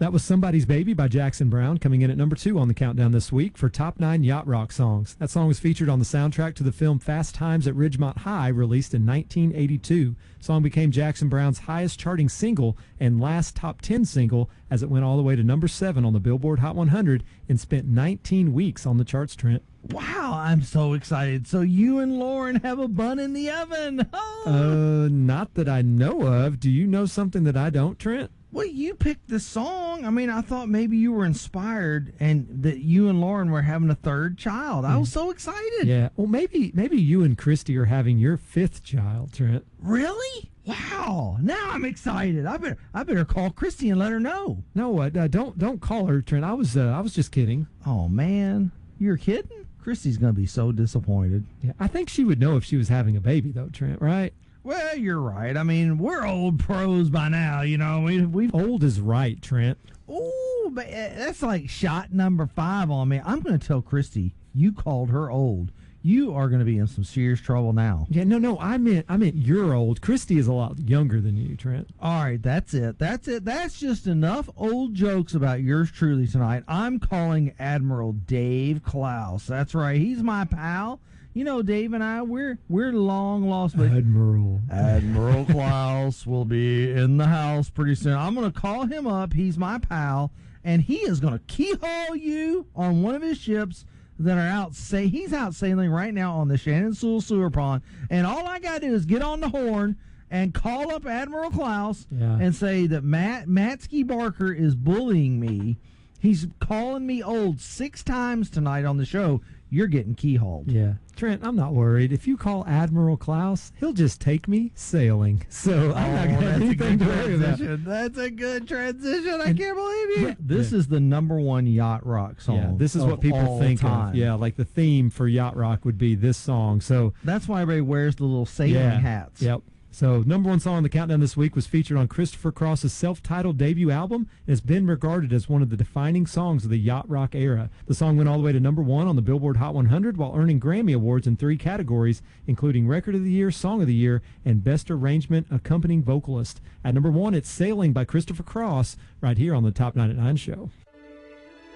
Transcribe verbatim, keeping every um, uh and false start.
That was Somebody's Baby by Jackson Browne, coming in at number two on the countdown this week for Top nine Yacht Rock Songs. That song was featured on the soundtrack to the film Fast Times at Ridgemont High, released in nineteen eighty-two. The song became Jackson Browne's highest charting single and last top ten single, as it went all the way to number seven on the Billboard Hot one hundred and spent nineteen weeks on the charts, Trent. Wow, I'm so excited. So you and Lauren have a bun in the oven. Oh. Uh, not that I know of. Do you know something that I don't, Trent? Well, you picked the song. I mean, I thought maybe you were inspired and that you and Lauren were having a third child. I was so excited. Yeah. Well, maybe maybe you and Christy are having your fifth child, Trent. Really? Wow. Now I'm excited. I better I better call Christy and let her know. No, uh, don't don't call her, Trent. I was uh, I was just kidding. Oh man, you're kidding? Christy's gonna be so disappointed. Yeah, I think she would know if she was having a baby, though, Trent. Right? Well, you're right. I mean, we're old pros by now, you know. We we old is right, Trent. Oh, but that's like shot number five on me. I'm going to tell Christy you called her old. You are going to be in some serious trouble now. Yeah, no, no. I meant I meant you're old. Christy is a lot younger than you, Trent. All right, that's it. That's it. That's just enough old jokes about yours truly tonight. I'm calling Admiral Dave Klaus. That's right. He's my pal. You know, Dave and I, we're we're long lost. But Admiral. Admiral Klaus will be in the house pretty soon. I'm going to call him up. He's my pal, and he is going to keyhole you on one of his ships that are out. Say he's out sailing right now on the Shannon Sewell Sewer Pond, and all I got to do is get on the horn and call up Admiral Klaus yeah. and say that Matt Matsky Barker is bullying me. He's calling me old six times tonight on the show. You're getting keyhauled. Yeah. Trent, I'm not worried. If you call Admiral Klaus, he'll just take me sailing. So I'm oh, not going to have anything to worry about. That's a good transition. I and, can't believe you. Yeah, this yeah. is the number one yacht rock song. Yeah, this is what people think time. of. Yeah, like the theme for yacht rock would be this song. So that's why everybody wears the little sailing yeah, hats. Yep. So, number one song on the countdown this week was featured on Christopher Cross's self-titled debut album and has been regarded as one of the defining songs of the yacht rock era. The song went all the way to number one on the Billboard Hot one hundred while earning Grammy Awards in three categories, including Record of the Year, Song of the Year, and Best Arrangement Accompanying Vocalist. At number one, it's Sailing by Christopher Cross, right here on the Top nine at nine show.